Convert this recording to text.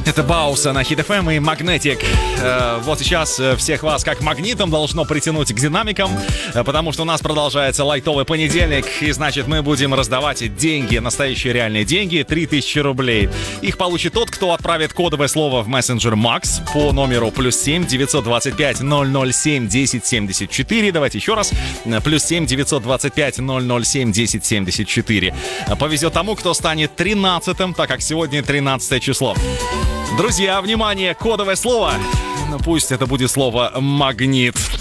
Это Бауса на Hit FM и Magnetic. Вот сейчас всех вас как магнитом должно притянуть к динамикам, потому что у нас продолжается лайтовый понедельник, и значит мы будем раздавать деньги, настоящие реальные деньги, 3000 рублей. Их получит тот, кто отправит кодовое слово в мессенджер Max по номеру +7 925 007 1074. Давайте еще раз. +7 925 007 1074. Повезет тому, кто станет 13-м, так как сегодня 13 число. Друзья, внимание, кодовое слово. Пусть это будет слово «магнит».